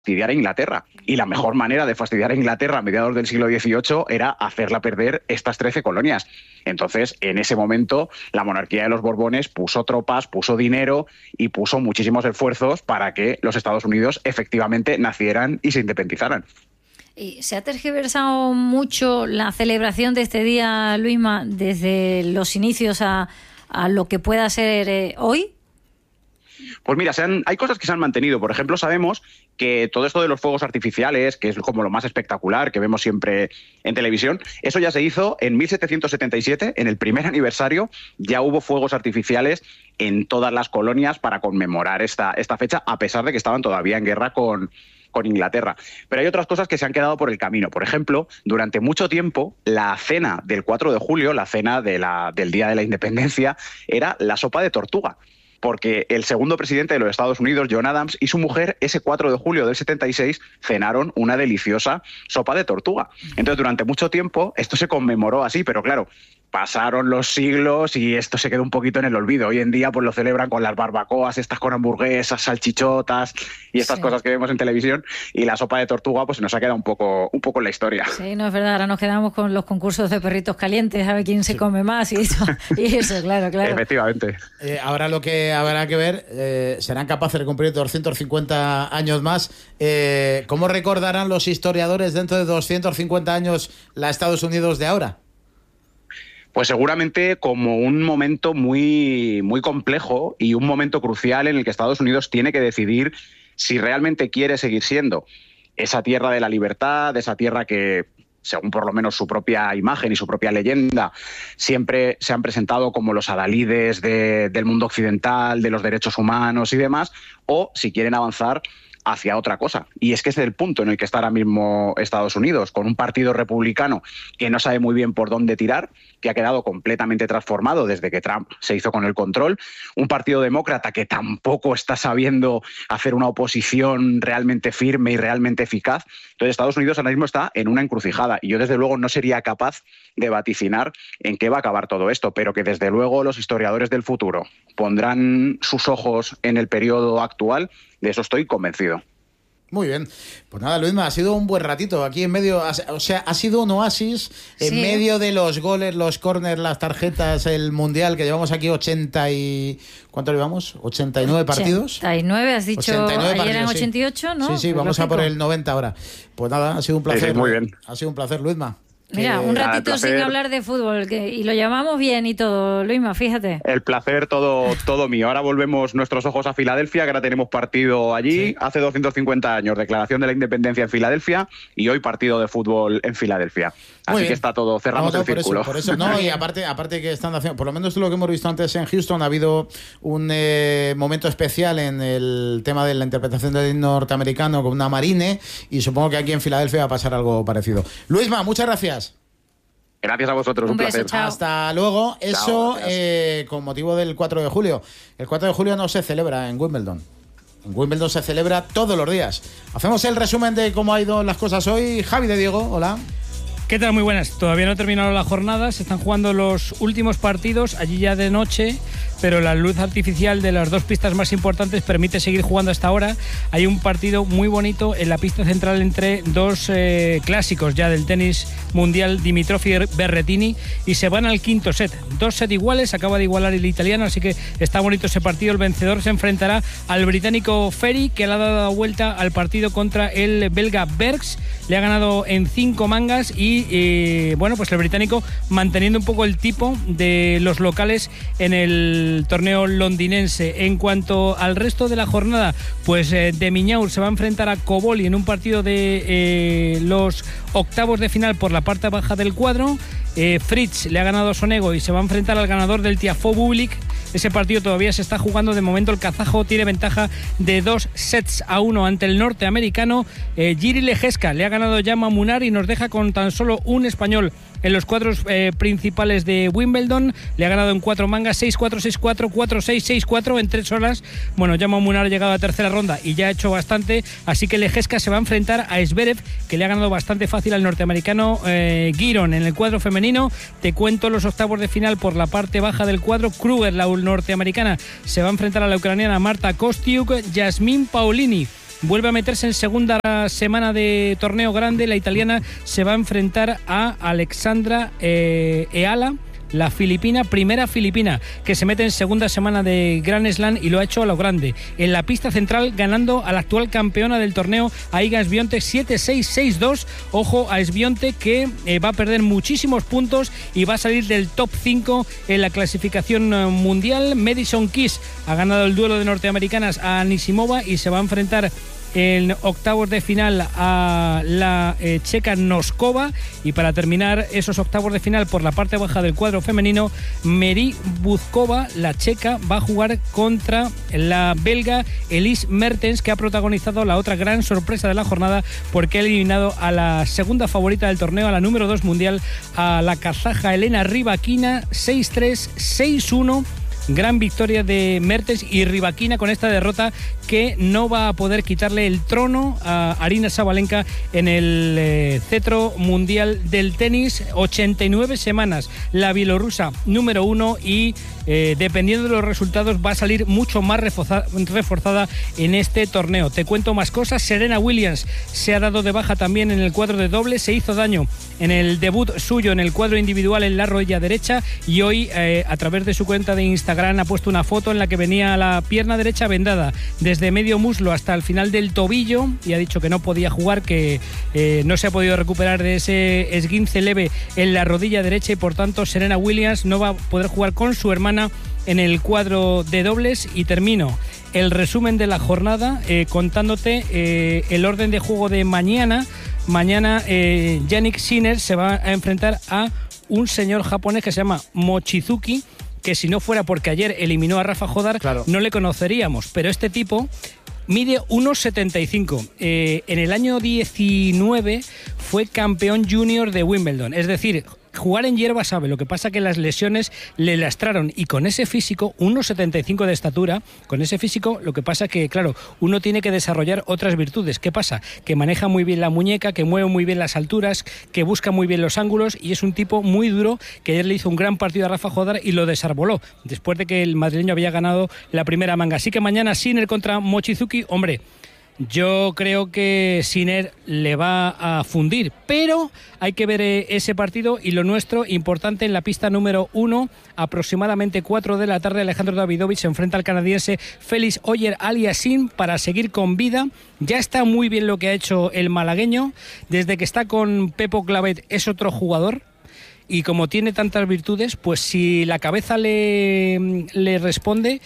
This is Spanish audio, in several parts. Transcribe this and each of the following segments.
fastidiar a Inglaterra. Y la mejor manera de fastidiar a Inglaterra a mediados del siglo XVIII era hacerla perder estas 13 colonias. Entonces, en ese momento, la monarquía de los Borbones puso tropas, puso dinero y puso muchísimos esfuerzos para que los Estados Unidos efectivamente nacieran y se independizaran. ¿Y se ha tergiversado mucho la celebración de este día, Luisma, desde los inicios a lo que pueda ser hoy? Pues mira, hay cosas que se han mantenido. Por ejemplo, sabemos que todo esto de los fuegos artificiales, que es como lo más espectacular que vemos siempre en televisión, eso ya se hizo en 1777, en el primer aniversario, ya hubo fuegos artificiales en todas las colonias para conmemorar esta fecha, a pesar de que estaban todavía en guerra con Inglaterra. Pero hay otras cosas que se han quedado por el camino. Por ejemplo, durante mucho tiempo, la cena del 4 de julio, la cena del Día de la Independencia, era la sopa de tortuga. Porque el segundo presidente de los Estados Unidos, John Adams, y su mujer, ese 4 de julio del 76, cenaron una deliciosa sopa de tortuga. Entonces, durante mucho tiempo, esto se conmemoró así, pero claro, pasaron los siglos y esto se quedó un poquito en el olvido. Hoy en día pues lo celebran con las barbacoas, estas con hamburguesas, salchichotas y estas cosas que vemos en televisión, y la sopa de tortuga pues se nos ha quedado un poco en la historia. Sí, no es verdad, ahora nos quedamos con los concursos de perritos calientes, a ver quién se come más y eso, claro. Efectivamente. Ahora lo que habrá que ver, serán capaces de cumplir 250 años más. ¿Cómo recordarán los historiadores dentro de 250 años la Estados Unidos de ahora? Pues seguramente como un momento muy, muy complejo y un momento crucial en el que Estados Unidos tiene que decidir si realmente quiere seguir siendo esa tierra de la libertad, esa tierra que, según por lo menos su propia imagen y su propia leyenda, siempre se han presentado como los adalides del mundo occidental, de los derechos humanos y demás, o si quieren avanzar hacia otra cosa. Y es que ese es el punto en el que está ahora mismo Estados Unidos, con un partido republicano que no sabe muy bien por dónde tirar, que ha quedado completamente transformado desde que Trump se hizo con el control, un partido demócrata que tampoco está sabiendo hacer una oposición realmente firme y realmente eficaz. Entonces Estados Unidos ahora mismo está en una encrucijada y yo desde luego no sería capaz de vaticinar en qué va a acabar todo esto, pero que desde luego los historiadores del futuro pondrán sus ojos en el periodo actual, de eso estoy convencido. Muy bien. Pues nada, Luisma, ha sido un buen ratito aquí en medio, o sea, ha sido un oasis en medio de los goles, los córners, las tarjetas, el Mundial, que llevamos aquí 80 y... ¿Cuánto llevamos? ¿89 partidos? 89, has dicho, 89 ayer partidos, eran 88, ¿no? Sí, vamos a por el 90 ahora. Pues nada, ha sido un placer. Sí, muy bien. Ha sido un placer, Luisma. Mira, un ratito sin hablar de fútbol y lo llamamos bien y todo, Luisma, fíjate. El placer todo mío. Ahora volvemos nuestros ojos a Filadelfia, que ahora tenemos partido allí. Sí. Hace 250 años, declaración de la independencia en Filadelfia, y hoy partido de fútbol en Filadelfia. Así que está todo, cerramos el círculo. Por eso, no, y aparte que están haciendo, por lo menos lo que hemos visto antes en Houston, ha habido un momento especial en el tema de la interpretación del himno norteamericano con una marine, y supongo que aquí en Filadelfia va a pasar algo parecido. Luisma, muchas gracias. Gracias a vosotros, un placer. Chao. Hasta luego. Eso con motivo del 4 de julio. El 4 de julio no se celebra en Wimbledon. En Wimbledon se celebra todos los días. Hacemos el resumen de cómo ha ido las cosas hoy. Javi de Diego, hola. ¿Qué tal? Muy buenas. Todavía no ha terminado la jornada, se están jugando los últimos partidos, allí ya de noche, pero la luz artificial de las dos pistas más importantes permite seguir jugando hasta ahora. Hay un partido muy bonito en la pista central entre dos clásicos ya del tenis mundial, Dimitrov y Berrettini, y se van al quinto set. 2 sets iguales, acaba de igualar el italiano, así que está bonito ese partido. El vencedor se enfrentará al británico Ferry, que le ha dado la vuelta al partido contra el belga Bergs. Le ha ganado en 5 mangas y bueno, pues el británico manteniendo un poco el tipo de los locales en el torneo londinense. En cuanto al resto de la jornada, pues de Miñaur se va a enfrentar a Koboli en un partido de los octavos de final por la parte baja del cuadro. Fritz le ha ganado a Sonego y se va a enfrentar al ganador del Tiafoe Bublik. Ese partido todavía se está jugando. De momento el kazajo tiene ventaja de 2-1 ante el norteamericano. Jiri Lejeska le ha ganado Jaume Munar y nos deja con tan solo un español en los cuadros principales de Wimbledon. Le ha ganado en 4 mangas, 6-4, 6-4, 4-6, 6-4 en 3 horas. Bueno, Jaume Munar ha llegado a tercera ronda y ya ha hecho bastante, así que Lejeska se va a enfrentar a Zverev, que le ha ganado bastante fácil al norteamericano Giron. En el cuadro femenino te cuento los octavos de final por la parte baja del cuadro. Kruger, la norteamericana, se va a enfrentar a la ucraniana Marta Kostyuk. Yasmin Paolini vuelve a meterse en segunda semana de torneo grande. La italiana se va a enfrentar a Alexandra Eala, la filipina, primera filipina que se mete en segunda semana de Grand Slam, y lo ha hecho a lo grande. En la pista central, ganando a la actual campeona del torneo, a Iga Swiatek, 7-6, 6-2. Ojo a Swiatek, que va a perder muchísimos puntos y va a salir del top 5 en la clasificación mundial. Madison Keys ha ganado el duelo de norteamericanas a Anisimova y se va a enfrentar en octavos de final a la checa Noskova. Y para terminar esos octavos de final por la parte baja del cuadro femenino, Mary Buzkova, la checa, va a jugar contra la belga Elise Mertens, que ha protagonizado la otra gran sorpresa de la jornada, porque ha eliminado a la segunda favorita del torneo, a la número 2 mundial, a la kazaja Elena Rybakina, 6-3, 6-1. Gran victoria de Mertens, y Rybakina con esta derrota que no va a poder quitarle el trono a Aryna Sabalenka en el cetro mundial del tenis. 89 semanas la bielorrusa número 1, y dependiendo de los resultados va a salir mucho más reforzada en este torneo. Te cuento más cosas. Serena Williams se ha dado de baja también en el cuadro de dobles, se hizo daño en el debut suyo en el cuadro individual en la rodilla derecha, y hoy a través de su cuenta de Instagram ha puesto una foto en la que venía la pierna derecha vendada desde medio muslo hasta el final del tobillo, y ha dicho que no podía jugar, que no se ha podido recuperar de ese esguince leve en la rodilla derecha, y por tanto Serena Williams no va a poder jugar con su hermana en el cuadro de dobles. Y termino el resumen de la jornada contándote el orden de juego de mañana. Mañana Jannik Sinner se va a enfrentar a un señor japonés que se llama Mochizuki, que si no fuera porque ayer eliminó a Rafa Jodar, claro, no le conoceríamos, pero este tipo mide 1,75. En el año 19 fue campeón junior de Wimbledon, es decir, jugar en hierba sabe. Lo que pasa que las lesiones le lastraron, y con ese físico, 1,75 de estatura, con ese físico, lo que pasa que, claro, uno tiene que desarrollar otras virtudes. ¿Qué pasa? Que maneja muy bien la muñeca, que mueve muy bien las alturas, que busca muy bien los ángulos, y es un tipo muy duro, que ayer le hizo un gran partido a Rafa Jodar y lo desarboló, después de que el madrileño había ganado la primera manga. Así que mañana Sinner contra Mochizuki. Hombre, yo creo que Sinner le va a fundir, pero hay que ver ese partido. Y lo nuestro, importante en la pista número 1, aproximadamente 4 de la tarde, Alejandro Davidovich se enfrenta al canadiense Félix Auger-Aliassime para seguir con vida. Ya está muy bien lo que ha hecho el malagueño. Desde que está con Pepo Clavet es otro jugador. Y como tiene tantas virtudes, pues si la cabeza le responde,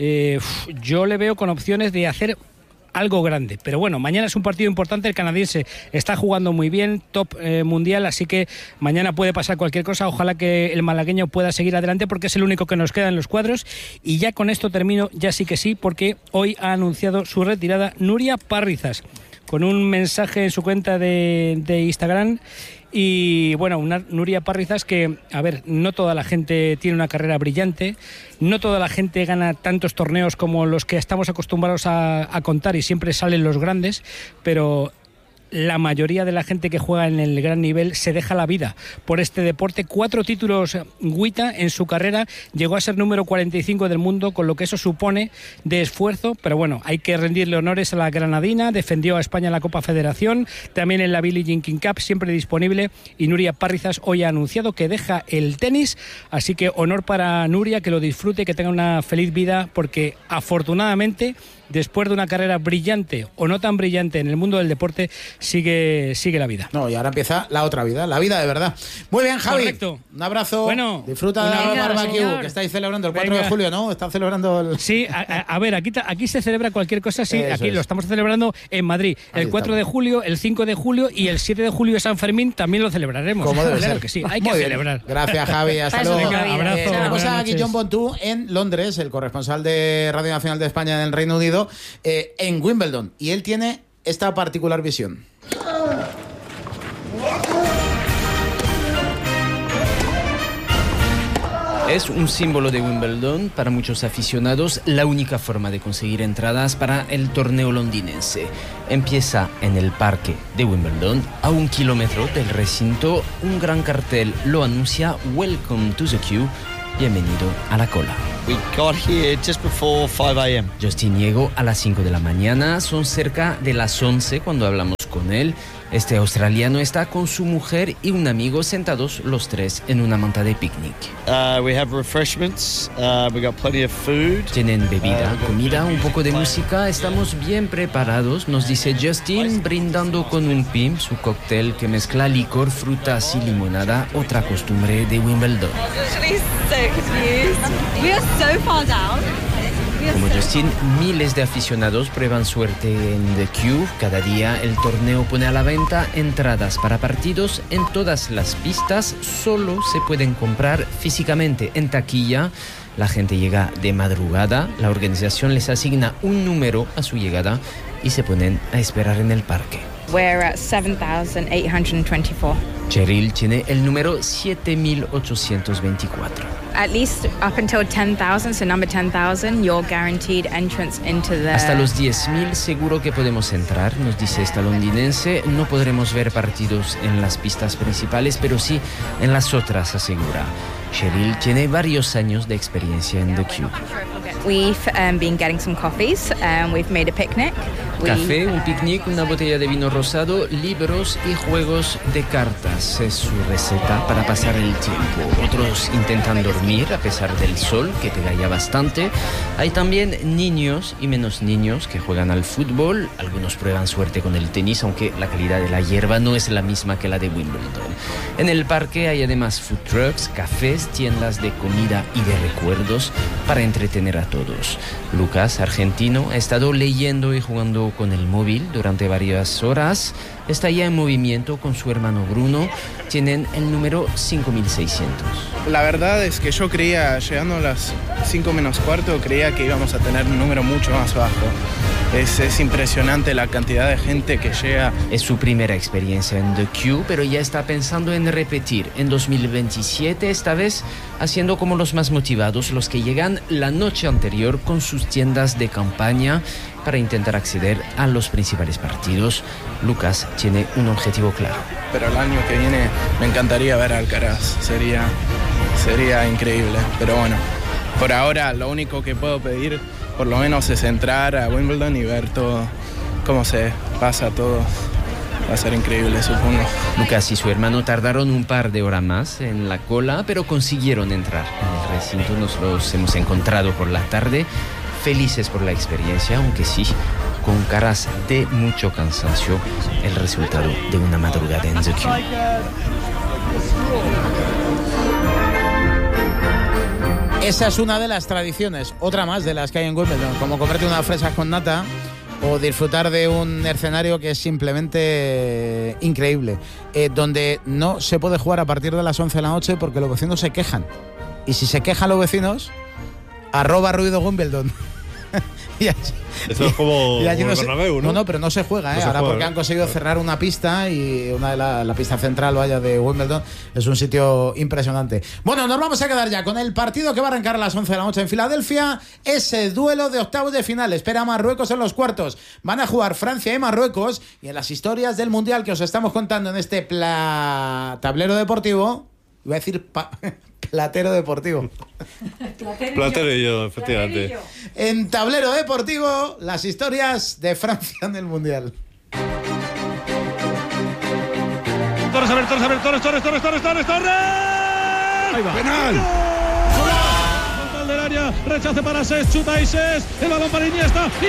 yo le veo con opciones de hacer algo grande. Pero bueno, mañana es un partido importante. El canadiense está jugando muy bien, top mundial, así que mañana puede pasar cualquier cosa. Ojalá que el malagueño pueda seguir adelante, porque es el único que nos queda en los cuadros. Y ya con esto termino, ya sí que sí, porque hoy ha anunciado su retirada Nuria Parrizas, con un mensaje en su cuenta de Instagram. Y bueno, una Nuria Parrizas que, a ver, no toda la gente tiene una carrera brillante, no toda la gente gana tantos torneos como los que estamos acostumbrados a contar, y siempre salen los grandes, pero la mayoría de la gente que juega en el gran nivel se deja la vida por este deporte. 4 títulos Guita en su carrera, llegó a ser número 45 del mundo, con lo que eso supone de esfuerzo, pero bueno, hay que rendirle honores a la granadina. Defendió a España en la Copa Federación, también en la Billie Jean King Cup, siempre disponible. Y Nuria Parrizas hoy ha anunciado que deja el tenis, así que honor para Nuria, que lo disfrute, que tenga una feliz vida, porque afortunadamente, después de una carrera brillante o no tan brillante en el mundo del deporte, sigue la vida. No, y ahora empieza la otra vida, la vida de verdad. Muy bien, Javi. Correcto. Un abrazo. Bueno, disfruta del barbecue, señor, que estáis celebrando el 4 de julio, ¿no? Están celebrando el... Sí, a ver, aquí se celebra cualquier cosa, sí. Eso aquí es. Lo estamos celebrando en Madrid. Ahí el 4 de julio, el el 5 de julio y el 7 de julio de San Fermín también lo celebraremos. Como debe ser. Que sí, hay que celebrar. Gracias, Javi. Hasta luego. Abrazo. Tenemos a Guillaume Bontou en Londres, el corresponsal de Radio Nacional de España en el Reino Unido, en Wimbledon. Y él tiene esta particular visión. Es un símbolo de Wimbledon para muchos aficionados, la única forma de conseguir entradas para el torneo londinense. Empieza en el parque de Wimbledon, a 1 kilómetro del recinto. Un gran cartel lo anuncia: Welcome to the Queue. bienvenido a la cola. We got here just before 5 a.m. Justin llegó a las 5 de la mañana, son cerca de las 11 cuando hablamos con él. Este australiano está con su mujer y un amigo sentados los tres en una manta de picnic. We have refreshments, we got plenty of food. Tienen bebida, comida, un poco de música, estamos bien preparados, nos dice Justin, brindando con un PIM, su cóctel que mezcla licor, frutas y limonada, otra costumbre de Wimbledon. Como Justin, miles de aficionados prueban suerte en The Cube. Cada día el torneo pone a la venta entradas para partidos en todas las pistas. Solo se pueden comprar físicamente en taquilla. La gente llega de madrugada. La organización les asigna un número a su llegada y se ponen a esperar en el parque. We're at 7,824. Cheryl tiene el número 7,824. At least up until 10,000, so number 10,000, you're guaranteed entrance into the... Hasta los 10,000 seguro que podemos entrar, nos dice esta londinense. No podremos ver partidos en las pistas principales, pero sí en las otras, asegura. Cheryl tiene varios años de experiencia en The Cube. We've been getting some coffees, we've made a picnic. Café, un picnic, una botella de vino rosado, libros y juegos de cartas. Es su receta para pasar el tiempo. Otros intentan dormir a pesar del sol, que pega ya bastante. Hay también niños y menos niños que juegan al fútbol. Algunos prueban suerte con el tenis, aunque la calidad de la hierba no es la misma que la de Wimbledon. En el parque hay además food trucks, cafés, tiendas de comida y de recuerdos para entretener a todos. Lucas, argentino, ha estado leyendo y jugando con el móvil durante varias horas. Está ya en movimiento con su hermano Bruno. Tienen el número 5.600. La verdad es que yo creía, llegando a las 5 menos cuarto, creía que íbamos a tener un número mucho más bajo. Es impresionante la cantidad de gente que llega. Es su primera experiencia en The Cube, pero ya está pensando en repetir en 2027, esta vez haciendo como los más motivados, los que llegan la noche anterior con sus tiendas de campaña para intentar acceder a los principales partidos. Lucas tiene un objetivo claro. Pero el año que viene me encantaría ver a Alcaraz, sería increíble. Pero bueno, por ahora lo único que puedo pedir por lo menos es entrar a Wimbledon y ver todo, cómo se pasa todo. Va a ser increíble, supongo. Lucas y su hermano tardaron un par de horas más en la cola, pero consiguieron entrar en el recinto. Nos los hemos encontrado por la tarde, felices por la experiencia, aunque sí, con caras de mucho cansancio, el resultado de una madrugada en The Cube. Esa es una de las tradiciones, otra más de las que hay en Wimbledon, como comerte unas fresas con nata o disfrutar de un escenario que es simplemente increíble, donde no se puede jugar a partir de las 11 de la noche porque los vecinos se quejan. Y si se quejan los vecinos, @ruido Wimbledon. Eso es como y allí no el Bernabéu, ¿no? No, pero no se juega, no se ahora juega, porque han conseguido cerrar una pista y una de la pista central, vaya, de Wimbledon. Es un sitio impresionante. Bueno, nos vamos a quedar ya con el partido que va a arrancar a las 11 de la noche en Filadelfia. Ese duelo de octavos de final. Espera a Marruecos en los cuartos. Van a jugar Francia y Marruecos. Y en las historias del Mundial que os estamos contando en este tablero deportivo, iba a decir platero deportivo. Platero y yo, efectivamente. En tablero deportivo, las historias de Francia en el Mundial. Torres. Ahí va. Penal. Frontal del área, rechace para Ses, chuta y Ses, el balón para Iniesta. ¡Gol!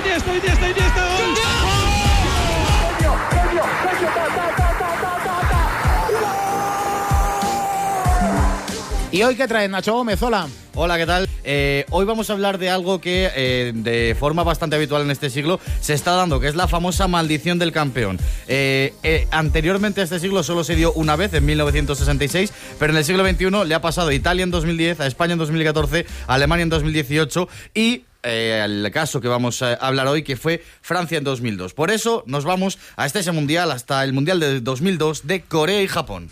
¿Y hoy qué traes, Nacho Gómez? Hola. Hola, ¿qué tal? Hoy vamos a hablar de algo que de forma bastante habitual en este siglo se está dando, que es la famosa maldición del campeón. Anteriormente a este siglo solo se dio una vez, en 1966, pero en el siglo XXI le ha pasado a Italia en 2010, a España en 2014, a Alemania en 2018 y el caso que vamos a hablar hoy, que fue Francia en 2002. Por eso nos vamos a ese mundial, hasta el mundial de 2002 de Corea y Japón.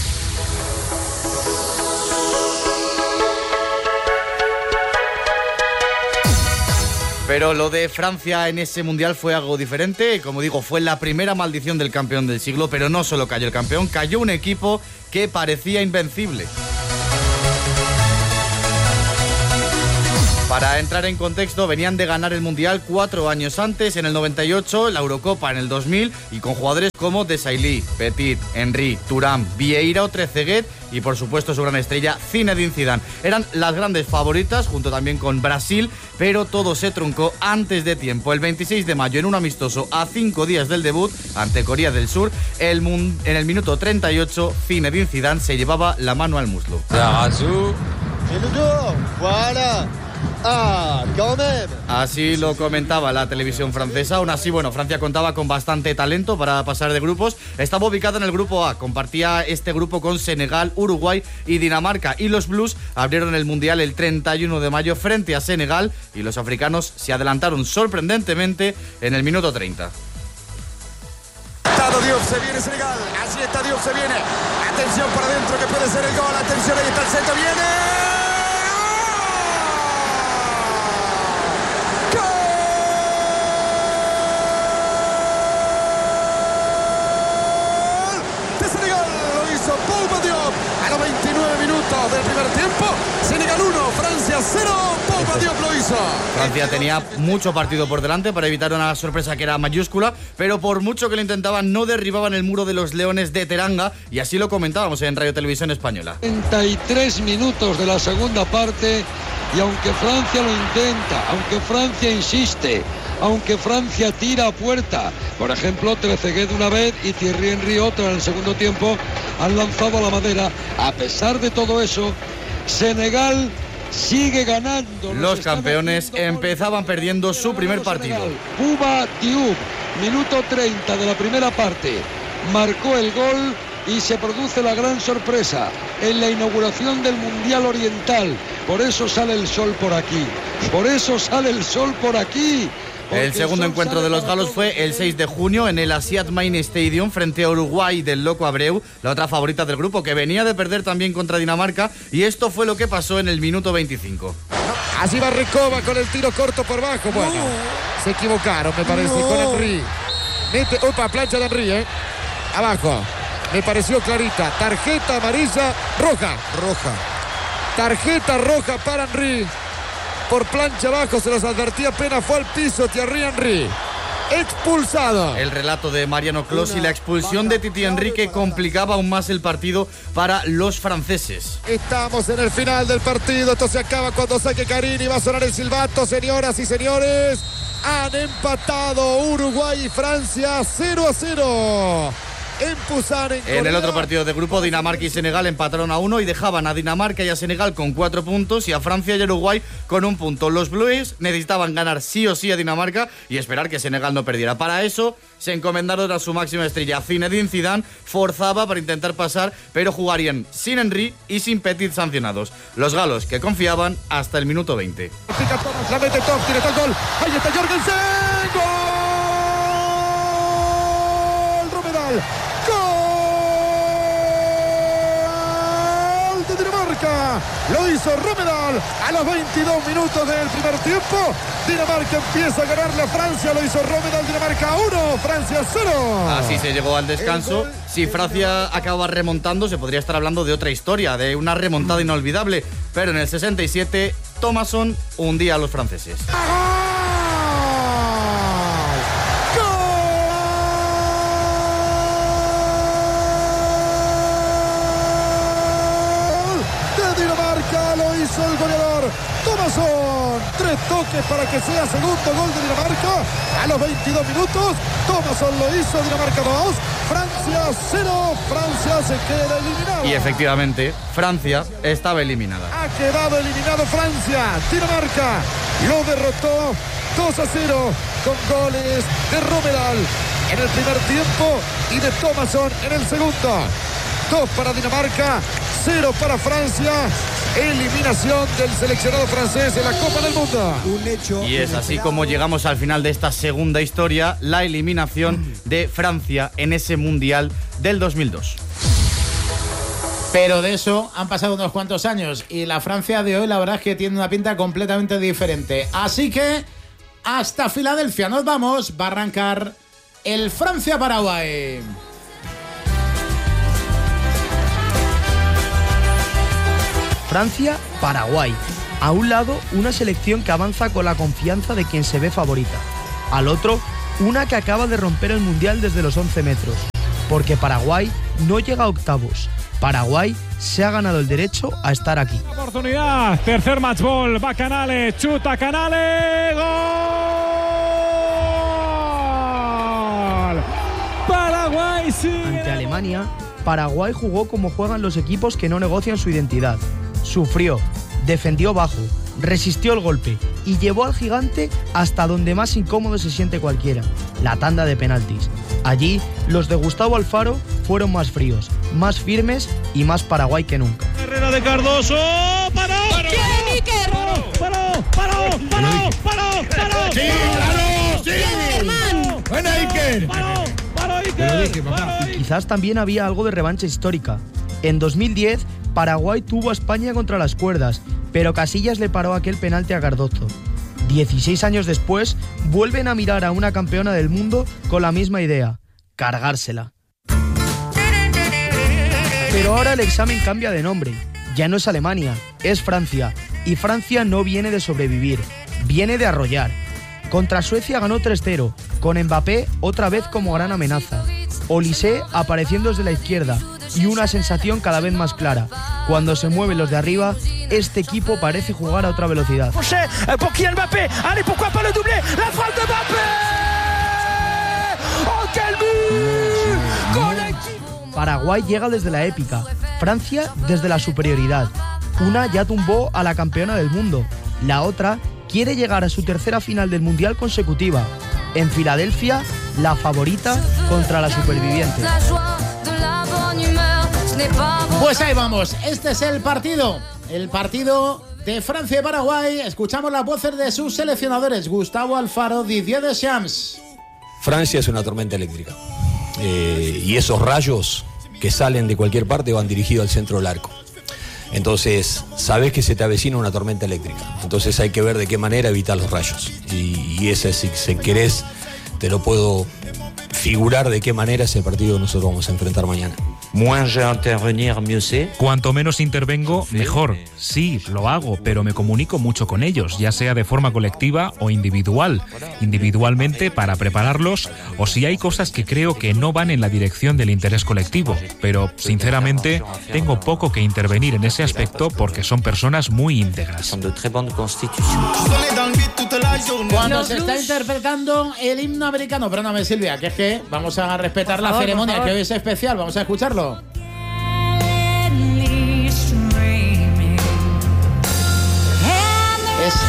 Pero lo de Francia en ese mundial fue algo diferente. Como digo, fue la primera maldición del campeón del siglo, pero no solo cayó el campeón, cayó un equipo que parecía invencible. Para entrar en contexto, venían de ganar el Mundial 4 años antes, en el 98, la Eurocopa en el 2000, y con jugadores como Desailly, Petit, Henry, Thuram, Vieira o Trezeguet, y por supuesto su gran estrella, Zinedine Zidane. Eran las grandes favoritas, junto también con Brasil, pero todo se truncó antes de tiempo. El 26 de mayo, en un amistoso a 5 días del debut ante Corea del Sur, en el minuto 38, Zinedine Zidane se llevaba la mano al muslo. Así lo comentaba la televisión francesa. Aún así, bueno, Francia contaba con bastante talento para pasar de grupos. Estaba ubicada en el grupo A, compartía este grupo con Senegal, Uruguay y Dinamarca. Y los Blues abrieron el Mundial el 31 de mayo frente a Senegal, y los africanos se adelantaron sorprendentemente en el minuto 30. Diop, se viene Senegal, así está Diop, se viene. Atención para adentro que puede ser el gol. Atención, ahí está el centro, viene. A los 29 minutos del primer tiempo, Senegal 1, Francia 0, Paul Diop lo hizo. Francia tenía mucho partido por delante para evitar una sorpresa que era mayúscula, pero por mucho que lo intentaban, no derribaban el muro de los Leones de Teranga, y así lo comentábamos en Radio Televisión Española. 33 minutos de la segunda parte, y aunque Francia lo intenta, aunque Francia insiste, aunque Francia tira a puerta, por ejemplo Trezeguet una vez y Thierry Henry otra en el segundo tiempo, han lanzado a la madera. A pesar de todo eso, Senegal sigue ganando. Los campeones empezaban perdiendo su primer partido. Bouba Diouf, minuto 30 de la primera parte, marcó el gol y se produce la gran sorpresa en la inauguración del Mundial Oriental. Por eso sale el sol por aquí. Por eso sale el sol por aquí. El segundo encuentro de los galos fue el 6 de junio en el Asiad Main Stadium frente a Uruguay del Loco Abreu, la otra favorita del grupo, que venía de perder también contra Dinamarca, y esto fue lo que pasó en el minuto 25. Así va Recoba con el tiro corto por bajo. Bueno, se equivocaron, me parece, con Henry. Mete, opa, plancha de Henry, abajo. Me pareció clarita. Tarjeta amarilla, roja. Tarjeta roja para Henry. Por plancha abajo, se los advertía, apenas fue al piso Thierry Henry. Expulsado. El relato de Mariano Clos y la expulsión de Titi Henry, que complicaba aún más el partido para los franceses. Estamos en el final del partido. Esto se acaba cuando saque Carini. Va a sonar el silbato, señoras y señores. Han empatado Uruguay y Francia 0-0. En el otro partido de grupo, Dinamarca y Senegal empataron a 1 y dejaban a Dinamarca y a Senegal con 4 puntos y a Francia y Uruguay con 1 punto. Los Blues necesitaban ganar sí o sí a Dinamarca y esperar que Senegal no perdiera. Para eso se encomendaron a su máxima estrella, Zinedine Zidane. Forzaba para intentar pasar, pero jugarían sin Henry y sin Petit sancionados. Los galos, que confiaban hasta el minuto 20. La mete Top, tiene el gol. Ahí está Jorgensen. ¡Gol! Romedal. ¡Gol de Dinamarca! Lo hizo Romedal a los 22 minutos del primer tiempo. Dinamarca empieza a ganarle a Francia. Lo hizo Romedal. Dinamarca 1, Francia 0. Así se llegó al descanso. Si Francia acaba remontando, se podría estar hablando de otra historia, de una remontada inolvidable. Pero en el 67, Thomasson hundía a los franceses. El goleador Thomasson, 3 toques para que sea segundo gol de Dinamarca a los 22 minutos. Thomasson lo hizo, Dinamarca 2, Francia 0. Francia se queda eliminada. Y efectivamente, Francia estaba eliminada. Ha quedado eliminado Francia. Dinamarca lo derrotó 2-0 con goles de Romedal en el primer tiempo y de Thomasson en el segundo. 2 para Dinamarca, 0 para Francia. Eliminación del seleccionado francés en la Copa del Mundo. Un hecho. Y es así como llegamos al final de esta segunda historia, la eliminación de Francia en ese Mundial del 2002. Pero de eso han pasado unos cuantos años y la Francia de hoy la verdad es que tiene una pinta completamente diferente. Así que hasta Filadelfia nos vamos. Va a arrancar el Francia-Paraguay. Francia-Paraguay. A un lado, una selección que avanza con la confianza de quien se ve favorita. Al otro, una que acaba de romper el Mundial desde los 11 metros. Porque Paraguay no llega a octavos. Paraguay se ha ganado el derecho a estar aquí. Oportunidad, tercer match ball, va Canales, chuta Canales, ¡gol! Paraguay sigue. Ante Alemania, Paraguay jugó como juegan los equipos que no negocian su identidad. Sufrió, defendió bajo, resistió el golpe y llevó al gigante hasta donde más incómodo se siente cualquiera, la tanda de penaltis. Allí, los de Gustavo Alfaro fueron más fríos, más firmes y más Paraguay que nunca. Carrera de Cardoso, paró. ¡Tiene Iker! ¡Paró! ¡Sí, claro! ¡Sí! ¡Buena Iker! ¡Paró Iker! Y quizás también había algo de revancha histórica. En 2010, Paraguay tuvo a España contra las cuerdas, pero Casillas le paró aquel penalti a Cardozo. 16 años después, vuelven a mirar a una campeona del mundo con la misma idea: cargársela. Pero ahora el examen cambia de nombre. Ya no es Alemania, es Francia. Y Francia no viene de sobrevivir, viene de arrollar. Contra Suecia ganó 3-0, con Mbappé otra vez como gran amenaza. Olise apareciendo desde la izquierda y una sensación cada vez más clara. Cuando se mueven los de arriba, este equipo parece jugar a otra velocidad. Pour Kylian Mbappé, allez, pourquoi pas le doublé, la frappe de Mbappé. ¡Oh, quel but! Paraguay llega desde la épica, Francia desde la superioridad. Una ya tumbó a la campeona del mundo, la otra quiere llegar a su tercera final del Mundial consecutiva. En Filadelfia, la favorita contra la superviviente. Pues ahí vamos, este es el partido de Francia y Paraguay. Escuchamos las voces de sus seleccionadores, Gustavo Alfaro, Didier Deschamps. Francia es una tormenta eléctrica y esos rayos que salen de cualquier parte van dirigidos al centro del arco. Entonces, sabes que se te avecina una tormenta eléctrica. Entonces hay que ver de qué manera evitar los rayos. Y ese, si querés, te lo puedo figurar de qué manera es el partido que nosotros vamos a enfrentar mañana. Cuanto menos intervengo, mejor. Sí, lo hago, pero me comunico mucho con ellos, ya sea de forma colectiva o individual. Individualmente para prepararlos, o si hay cosas que creo que no van en la dirección del interés colectivo. Pero, sinceramente, tengo poco que intervenir en ese aspecto porque son personas muy íntegras. Cuando se está interpretando el himno americano, perdóname Silvia, que es que vamos a respetar la ceremonia, que hoy es especial, vamos a escucharlo.